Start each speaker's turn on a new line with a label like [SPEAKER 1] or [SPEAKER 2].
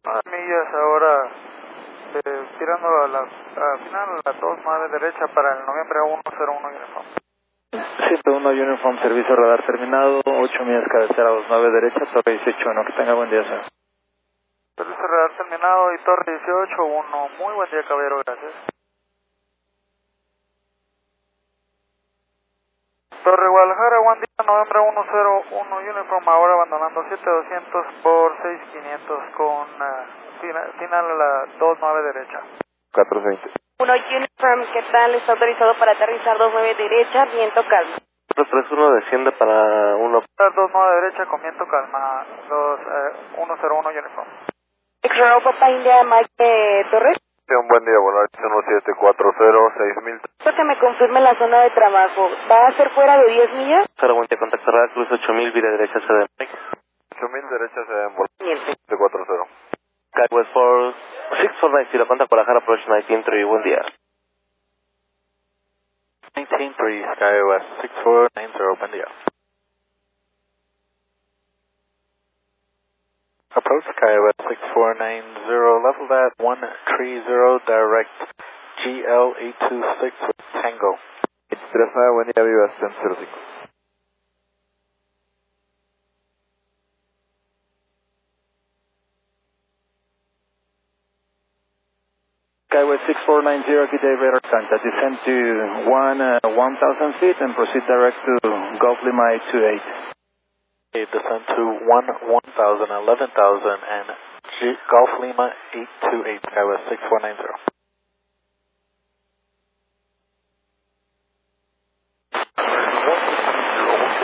[SPEAKER 1] millas ahora, tirando a la final a la 29 derecha para el noviembre 101 Uniform.
[SPEAKER 2] 101 Uniform, servicio radar terminado, 8 millas cabecera 29 derecha, torre 18-1, que tenga buen día, señor.
[SPEAKER 1] Servicio radar terminado y torre 18-1, muy buen día, caballero, gracias. Torre Guadalajara, buen día, noviembre 101 Uniform, ahora abandonando 7200 por 6500 con final a la 29 derecha.
[SPEAKER 3] 420.
[SPEAKER 4] 1 Uniform, ¿qué tal? Está autorizado para aterrizar 29 derecha, viento calma.
[SPEAKER 3] 431 desciende para
[SPEAKER 1] 29 derecha con viento calma, 101 Uniform.
[SPEAKER 4] Exploró Papa India Mike Torres.
[SPEAKER 3] un buen día, volar 1740, 6000.
[SPEAKER 4] Quiero que me confirme la zona de trabajo. ¿Va a ser fuera de 10 millas?
[SPEAKER 3] Sara, buen día, contacto radar, cruz 8000, vía derecha, se de Mike. 8000 derecha, se de volar
[SPEAKER 4] Miente.
[SPEAKER 3] 740. Skywest 649, si la cuenta por Ajara, approach 193, buen día.
[SPEAKER 2] 193, Skywest 6490, buen día. Approach Skywest 6490, level at 130, direct GL826 with Tango.
[SPEAKER 3] 39, buen día, viva 105.
[SPEAKER 2] Skywest 6490, good day, radar contact. Descend to 1,000 feet and proceed direct to Gulf Lima 828. Descend to 1,000, 11,000 and Gulf Lima 828, Skywest 6490.